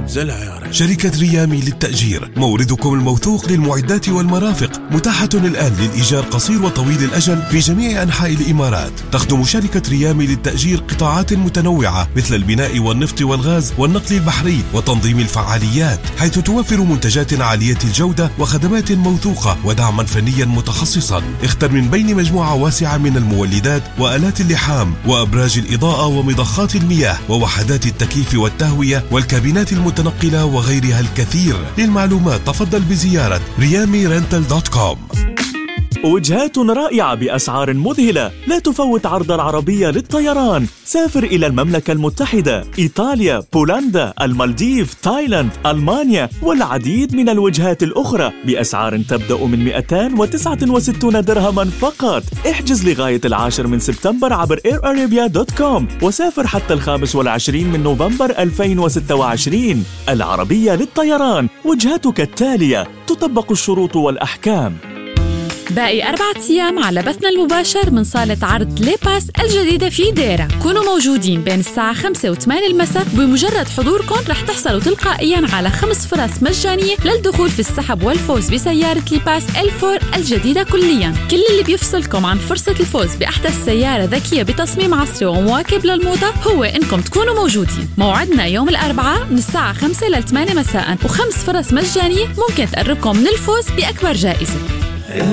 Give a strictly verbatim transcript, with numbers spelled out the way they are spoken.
انزلها يا رجل. شركة ريامي للتأجير، موردكم الموثوق للمعدات والمرافق، متاحة الآن للإيجار قصير وطويل الأجل في جميع أنحاء الإمارات. تخدم شركة ريامي للتأجير قطاعات متنوعة مثل البناء والنفط والغاز والنقل البحري وتنظيم الفعاليات، حيث توفر منتجات عالية الجودة وخدمات موثوقة ودعما فنيا متخصصا. اختر من بين مجموعة واسعة من المولدات وآلات اللحام وأبراج الإضاءة ومضخات المياه ووحدات التكييف والتهوية والكابينات المتنقلة وغيرها الكثير. للمعلومات تفضل بزيارة ريامي رنتل دوت كوم. وجهات رائعة بأسعار مذهلة. لا تفوت عرض العربية للطيران. سافر إلى المملكة المتحدة، إيطاليا، بولندا، المالديف، تايلاند، ألمانيا والعديد من الوجهات الأخرى بأسعار تبدأ من مئتين وتسعة وستين درهما فقط. احجز لغاية العاشر من سبتمبر عبر اير ارابيا دوت كوم وسافر حتى الخامس والعشرين من نوفمبر ألفين وستة وعشرين. العربية للطيران، وجهتك التالية، تطبق الشروط والأحكام. باقي أربعة أيام على بثنا المباشر من صالة عرض لي باس الجديدة في ديرة. كونوا موجودين بين الساعة خمسة وثمانية المساء، بمجرد حضوركم رح تحصلوا تلقائياً على خمس فرص مجانية للدخول في السحب والفوز بسيارة لي باس الفور الجديدة كلياً. كل اللي بيفصلكم عن فرصة الفوز بأحدث سيارة ذكية بتصميم عصري ومواكب للموضة هو إنكم تكونوا موجودين. موعدنا يوم الأربعاء من الساعة خمسة لثمانية مساء، وخمس فرص مجانية ممكن تقربكم من الفوز بأكبر جائزة.